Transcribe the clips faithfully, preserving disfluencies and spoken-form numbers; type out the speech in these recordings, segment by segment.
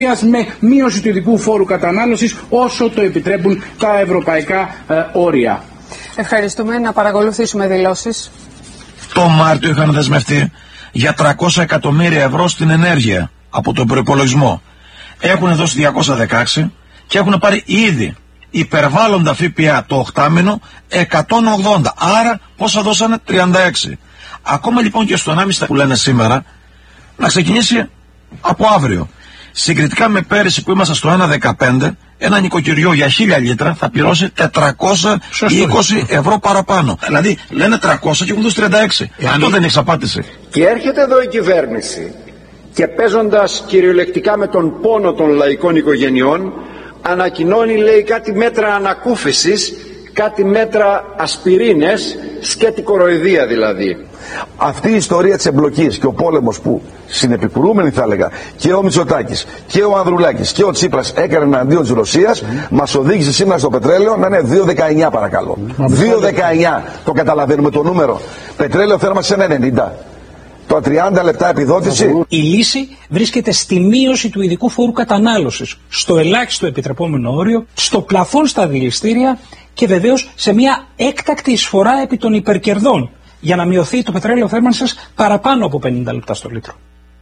με μείωση του ειδικού φόρου κατανάλωσης όσο το επιτρέπουν τα ευρωπαϊκά ε, όρια. Ευχαριστούμε. Να παρακολουθήσουμε δηλώσεις. Το Μάρτιο είχαν δεσμευτεί για τριακόσια εκατομμύρια ευρώ στην ενέργεια από τον προϋπολογισμό. Έχουν δώσει διακόσια δεκαέξι και έχουν πάρει ήδη υπερβάλλοντα ΦΠΑ το οκτάμηνο εκατόν ογδόντα. Άρα πόσα δώσανε? τριάντα έξι. Ακόμα λοιπόν και στο ενάμιση που λένε σήμερα να ξεκινήσει από αύριο. Συγκριτικά με πέρυσι που ήμασταν στο ένα κόμμα δεκαπέντε, ένα νοικοκυριό για χίλια λίτρα θα πληρώσει τετρακόσια είκοσι ευρώ παραπάνω. Δηλαδή λένε τριακόσια και έχουν δώσει τριάντα έξι. Ε, Αυτό δεν έχει απάντηση. Και έρχεται εδώ η κυβέρνηση και παίζοντας κυριολεκτικά με τον πόνο των λαϊκών οικογενειών, ανακοινώνει, λέει, κάτι μέτρα ανακούφισης, κάτι μέτρα ασπιρίνες, σκέτη κοροϊδία δηλαδή. Αυτή η ιστορία της εμπλοκής και ο πόλεμος που συνεπικουρούμενοι θα έλεγα και ο Μητσοτάκης και ο Ανδρουλάκης και ο Τσίπρας έκαναν εναντίον της Ρωσίας, mm. μας οδήγησε σήμερα στο πετρέλαιο να είναι δύο δεκαεννιά παρακαλώ. Mm. δύο δεκαεννιά, το καταλαβαίνουμε το νούμερο. Πετρέλαιο θέρμανση ένα ενενήντα. Το τριάντα λεπτά επιδότηση. Η λύση βρίσκεται στη μείωση του ειδικού φόρου κατανάλωσης, στο ελάχιστο επιτρεπόμενο όριο, στο πλαφόν στα δηληστήρια και βεβαίως σε μια έκτακτη εισφορά επί των υπερκερδών, για να μειωθεί το πετρέλαιο θέρμανσης παραπάνω από πενήντα λεπτά στο λίτρο.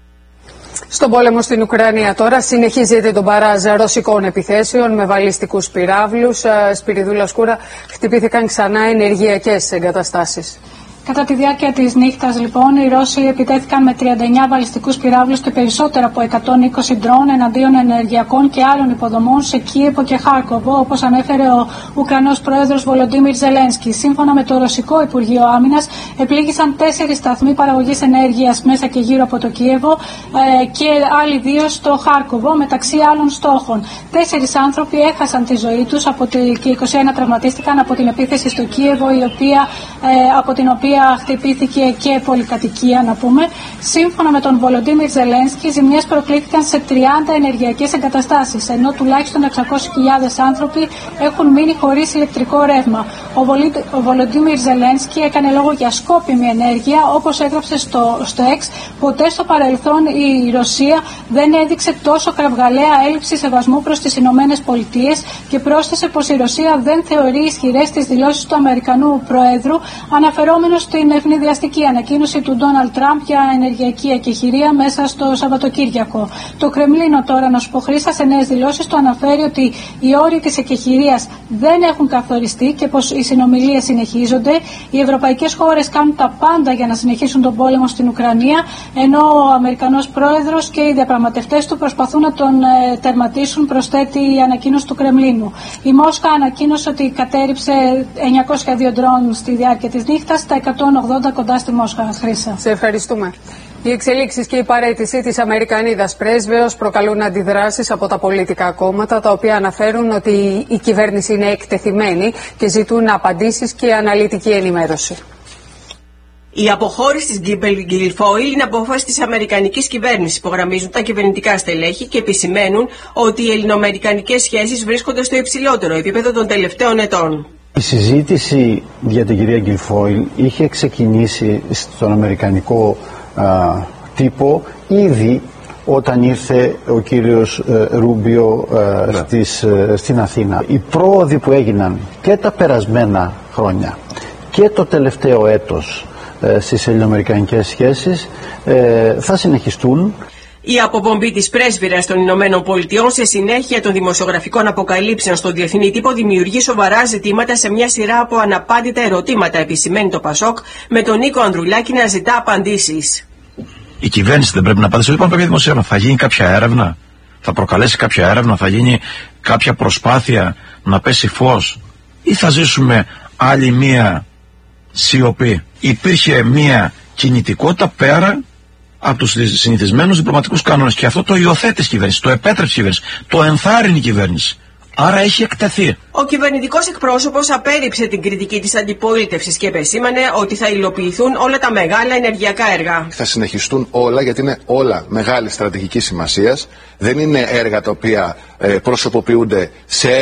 Στον πόλεμο στην Ουκρανία τώρα συνεχίζεται το μπαράζ ρωσικών επιθέσεων με βαλιστικούς πυράβλους. Σπυριδούλα Σκούρα, χτυπήθηκαν ξανά ενεργειακές εγκαταστάσεις. Κατά τη διάρκεια της νύχτας, λοιπόν, οι Ρώσοι επιτέθηκαν με τριάντα εννιά βαλιστικούς πυράβλους και περισσότερα από εκατόν είκοσι ντρόν εναντίον ενεργειακών και άλλων υποδομών σε Κίεβο και Χάρκοβο, όπως ανέφερε ο Ουκρανός πρόεδρος Βολοντίμιρ Ζελένσκι. Σύμφωνα με το Ρωσικό Υπουργείο Άμυνας, επλήγησαν τέσσερις σταθμοί παραγωγής ενέργειας μέσα και γύρω από το Κίεβο ε, και άλλοι δύο στο Χάρκοβο, μεταξύ άλλων στόχων. Τέσσερις άνθρωποι έχασαν τη ζωή τους από τη, και είκοσι ένα τραυματίστηκαν από την επίθεση στο Κίεβο, η οποία, ε, από την οποία χτυπήθηκε και πολυκατοικία, να πούμε. Σύμφωνα με τον Βολοντίμιρ Ζελένσκι, ζημιές προκλήθηκαν σε τριάντα ενεργειακές εγκαταστάσεις, ενώ τουλάχιστον εξακόσιες χιλιάδες άνθρωποι έχουν μείνει χωρίς ηλεκτρικό ρεύμα. Ο, Βολι... ο Βολοντίμιρ Ζελένσκι έκανε λόγο για σκόπιμη ενέργεια, όπως έγραψε στο, στο X. Ποτέ στο παρελθόν η Ρωσία δεν έδειξε τόσο κραυγαλαία έλλειψη σεβασμού προς τις Ηνωμένες Πολιτείες και πρόσθεσε πως η Ρωσία δεν θεωρεί ισχυρές τις δηλώσεις του Αμερικανού Προέδρου, αναφερόμενος στην ευνηδιαστική ανακοίνωση του Ντόναλντ Τραμπ για ενεργειακή εκεχηρία μέσα στο Σαββατοκύριακο. Το Κρεμλίνο τώρα, να σου πω Χρήστα, σε νέες δηλώσεις του αναφέρει ότι οι όροι της εκεχηρίας δεν έχουν καθοριστεί και πως οι συνομιλίες συνεχίζονται. Οι ευρωπαϊκές χώρες κάνουν τα πάντα για να συνεχίσουν τον πόλεμο στην Ουκρανία, ενώ ο Αμερικανός πρόεδρος και οι διαπραγματευτές του προσπαθούν να τον ε, τερματίσουν, προσθέτει η ανακοίνωση του Κρεμλίνου. Η Μόσχα ανακοίνωσε ότι κατέριψε εννιακόσια δύο ντρόν στη διάρκεια της νύχτας, τα εκατόν ογδόντα κοντά στη Μόσχα. Χρήσα. Σε ευχαριστούμε. Οι εξελίξεις και η παραίτηση της Αμερικανίδας πρέσβεως προκαλούν αντιδράσεις από τα πολιτικά κόμματα, τα οποία αναφέρουν ότι η κυβέρνηση είναι εκτεθειμένη και ζητούν απαντήσεις και αναλυτική ενημέρωση. Η αποχώρηση της Γκίλφοιλ είναι απόφαση της αμερικανικής κυβέρνησης, υπογραμμίζουν τα κυβερνητικά στελέχη και επισημαίνουν ότι οι ελληνοαμερικανικές σχέσεις βρίσκονται στο υψηλότερο επίπεδο των τελευταίων ετών. Η συζήτηση για την κυρία Γκίλφοιλ είχε ξεκινήσει στον αμερικανικό α, τύπο ήδη όταν ήρθε ο κύριος ε, Ρούμπιο ε, ναι. στις, ε, στην Αθήνα. Οι πρόοδοι που έγιναν και τα περασμένα χρόνια και το τελευταίο έτος ε, στις ελληνοαμερικανικές σχέσεις ε, θα συνεχιστούν. Η αποπομπή της πρέσβυρας των Ηνωμένων Πολιτειών σε συνέχεια των δημοσιογραφικών αποκαλύψεων στον διεθνή τύπο δημιουργεί σοβαρά ζητήματα σε μια σειρά από αναπάντητα ερωτήματα, επισημαίνει το Πασόκ, με τον Νίκο Ανδρουλάκη να ζητά απαντήσεις. Η κυβέρνηση δεν πρέπει να απαντήσει. Λοιπόν, κάποια δημοσίευμα. Θα γίνει κάποια έρευνα, θα προκαλέσει κάποια έρευνα, θα γίνει κάποια προσπάθεια να πέσει φως, ή θα ζήσουμε άλλη μία σιωπή? Υπήρχε μία κινητικότητα πέρα από τους συνηθισμένους διπλωματικούς κανόνες και αυτό το υιοθέτησε η κυβέρνηση, το επέτρεψε η κυβέρνηση, το ενθάρρυνε η κυβέρνηση. Άρα έχει εκτεθεί. Ο κυβερνητικός εκπρόσωπος απέρριψε την κριτική της αντιπολίτευσης και επεσήμανε ότι θα υλοποιηθούν όλα τα μεγάλα ενεργειακά έργα. Θα συνεχιστούν όλα, γιατί είναι όλα μεγάλη στρατηγικής σημασίας. Δεν είναι έργα τα οποία ε, προσωποποιούνται σε ένα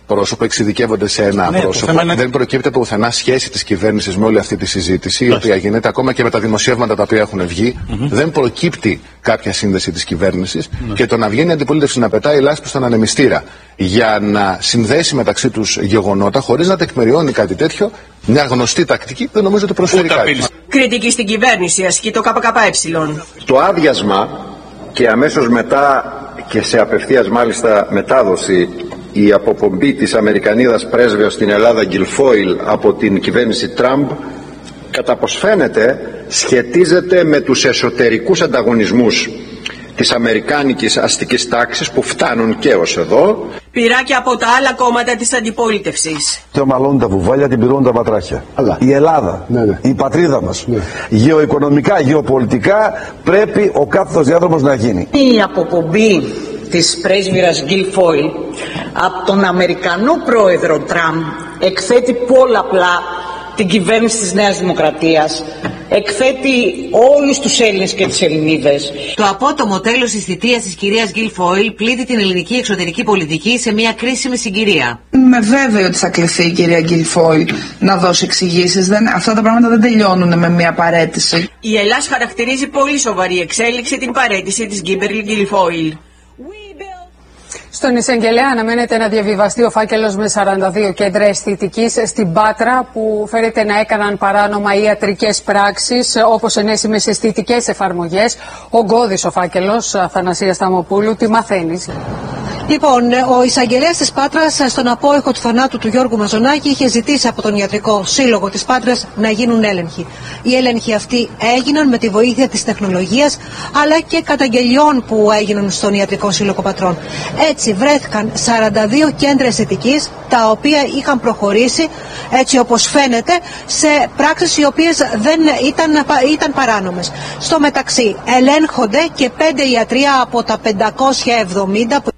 πρόσωπο, εξειδικεύονται σε ένα ναι, πρόσωπο. Είναι... Δεν προκύπτει από πουθενά σχέση της κυβέρνησης με όλη αυτή τη συζήτηση, η οποία γίνεται ακόμα και με τα δημοσιεύματα τα οποία έχουν βγει. Mm-hmm. Δεν προκύπτει κάποια σύνδεση της κυβέρνησης mm-hmm. και το να βγαίνει η αντιπολίτευση να πετάει λάσπη στον ανεμιστήρα για να συνδέσει μεταξύ τους γεγονότα χωρίς να τεκμηριώνει κάτι τέτοιο, μια γνωστή τακτική, δεν νομίζω ότι προσφέρει κάτι. Απειλή. Κριτική στην κυβέρνηση ασκεί το ΚΚΕ. Το άδειασμα και αμέσως μετά και σε απευθείας μάλιστα μετάδοση η αποπομπή της Αμερικανίδας πρέσβεως στην Ελλάδα Γκιλφόιλ από την κυβέρνηση Τραμπ, κατά πως φαίνεται σχετίζεται με τους εσωτερικούς ανταγωνισμούς της αμερικάνικης αστικής τάξης που φτάνουν και ως εδώ. Πειράκια από τα άλλα κόμματα της αντιπολίτευσης. Το μαλώνουν τα βουβάλια, την πυρώνουν τα βατράχια. Αλλά η Ελλάδα, ναι, ναι. η πατρίδα μας, ναι. γεωοικονομικά, γεωπολιτικά πρέπει ο κάθετος διάδρομος να γίνει. Η αποπομπή της πρέσβυρας Γκιλφόιλ από τον Αμερικανό πρόεδρο Τραμπ εκθέτει πολλαπλά την κυβέρνηση της Νέας Δημοκρατίας, εκθέτει όλους τους Έλληνες και τις Ελληνίδες. Το απότομο τέλος της θητείας της κυρίας Γκιλφόιλ πλήττει την ελληνική εξωτερική πολιτική σε μια κρίσιμη συγκυρία. Είμαι βέβαιη ότι θα κληθεί η κυρία Γκιλφόιλ να δώσει εξηγήσεις. Αυτά τα πράγματα δεν τελειώνουν με μια παραίτηση. Η Ελλάς χαρακτηρίζει πολύ σοβαρή εξέλιξη την παραίτηση της Γκίμπερλι Γκιλφόιλ. Στον εισαγγελέα αναμένεται να διαβιβαστεί ο φάκελος με σαράντα δύο κέντρα αισθητικής στην Πάτρα που φέρεται να έκαναν παράνομα ιατρικές πράξεις όπως ενέσιμες αισθητικές εφαρμογές. Ο Γκώδης ο φάκελος, Αθανασία Σταμοπούλου, τι μαθαίνεις? Λοιπόν, ο εισαγγελέας της Πάτρας στον απόϊχο του θανάτου του Γιώργου Μαζονάκη είχε ζητήσει από τον Ιατρικό Σύλλογο της Πάτρας να γίνουν έλεγχοι. Οι έλεγχοι αυτοί έγιναν με τη βοήθεια της τεχνολογίας αλλά και καταγγελιών που έγιναν στον Ιατρικό Σύλλογο Πατρών. Έτσι βρέθηκαν σαράντα δύο κέντρα αισθητικής τα οποία είχαν προχωρήσει, έτσι όπως φαίνεται, σε πράξεις οι οποίες δεν ήταν, ήταν παράνομες. Στο μεταξύ ελέγχονται και πέντε ιατρία από τα πεντακόσια εβδομήντα που